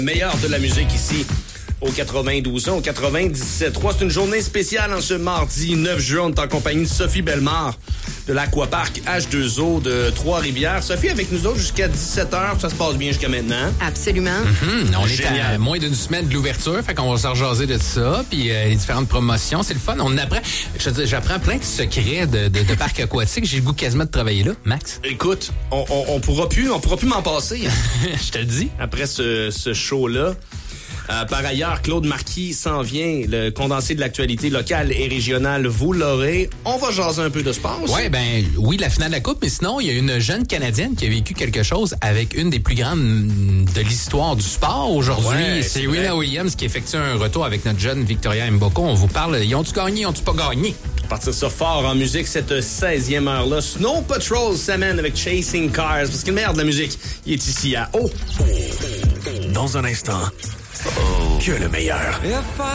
Meilleur de la musique ici au 92 ans, au 97.3. C'est une journée spéciale en ce mardi 9 juin. On est en compagnie de Sophie Bellemare de l'Aquapark H2O de Trois-Rivières. Sophie, avec nous autres jusqu'à 17h. Ça se passe bien jusqu'à maintenant. Absolument. On est à moins d'une semaine de l'ouverture, fait qu'on va se rejaser de ça, puis les différentes promotions. C'est le fun. On apprend, j'apprends plein de secrets de parcs aquatiques. J'ai le goût quasiment de travailler là. Max? Écoute, on pourra plus m'en passer. Je te le dis. Après ce show-là. Par ailleurs, Claude Marquis s'en vient, le condensé de l'actualité locale et régionale, vous l'aurez. On va jaser un peu de sport aussi. Oui, la finale de la Coupe, mais sinon, il y a une jeune Canadienne qui a vécu quelque chose avec une des plus grandes de l'histoire du sport aujourd'hui. Ouais, c'est Serena Williams qui effectue un retour avec notre jeune Victoria Mboko. On vous parle, ils ont-tu gagné, ils ont-tu pas gagné? Partir ça fort en musique, cette 16e heure-là. Snow Patrol s'amène avec Chasing Cars, parce que le meilleur de la musique, il est ici à O. Dans un instant, que le meilleur.